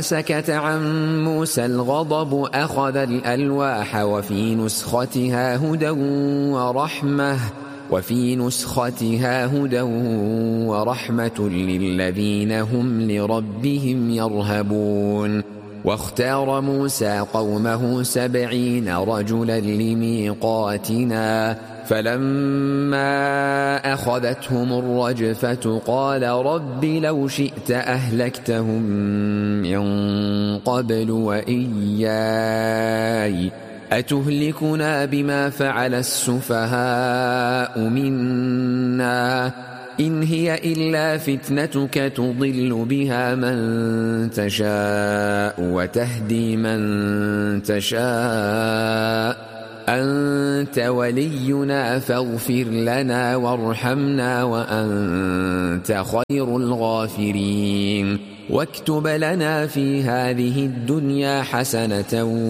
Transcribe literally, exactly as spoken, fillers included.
سكت عن موسى الغضب أخذ الألواح وفي نسختها هدى ورحمة وفي نسختها هدى ورحمة للذين هم لربهم يرهبون. واختار موسى قومه سبعين رجلا لميقاتنا فلما أخذتهم الرجفة قال رب لو شئت أهلكتهم من قبل وإياي أتهلكنا بما فعل السفهاء منا إن هي إلا فتنتك تضل بها من تشاء وتهدي من تشاء أنت ولينا فاغفر لنا وارحمنا وأنت خير الغافرين واكتب لنا في هذه الدنيا حسنة